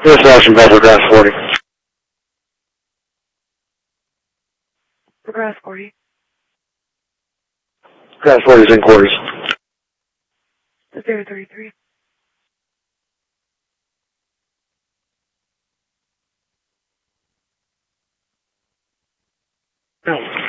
This is Action Badger, Grass 40. For Grass 40. Grass 40 is in quarters. The 033. No.